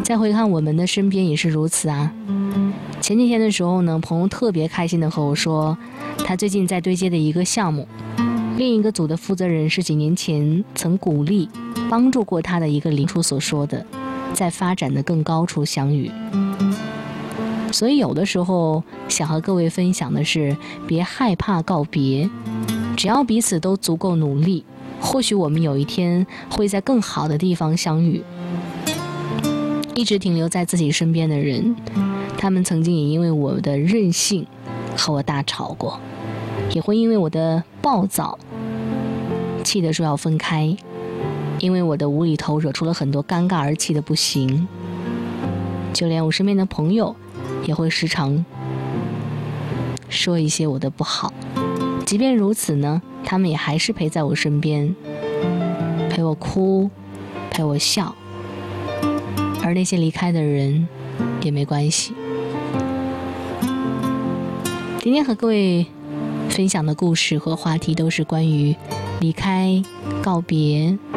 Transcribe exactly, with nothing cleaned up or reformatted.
再回看我们的身边也是如此啊。前几天的时候呢，朋友特别开心的和我说，他最近在对接的一个项目，另一个组的负责人是几年前曾鼓励帮助过他的一个领处所说的，在发展的更高处相遇。所以有的时候想和各位分享的是，别害怕告别，只要彼此都足够努力，或许我们有一天会在更好的地方相遇。一直停留在自己身边的人，他们曾经也因为我的任性和我大吵过，也会因为我的暴躁气得说要分开，因为我的无厘头惹出了很多尴尬而气得不行。就连我身边的朋友也会时常说一些我的不好，即便如此呢，他们也还是陪在我身边，陪我哭，陪我笑。而那些离开的人也没关系。今天和各位分享的故事和话题都是关于离开、告别